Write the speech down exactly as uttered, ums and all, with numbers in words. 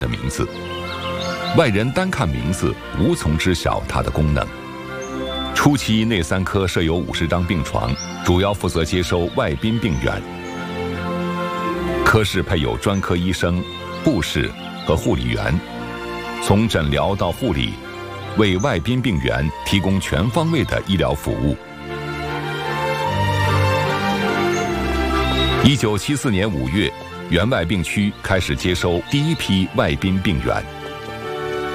的名字，外人单看名字无从知晓它的功能。初期内三科设有五十张病床，主要负责接收外宾病员。科室配有专科医生、护士和护理员，从诊疗到护理，为外宾病员提供全方位的医疗服务。一九七四年五月，原外病区开始接收第一批外宾病员。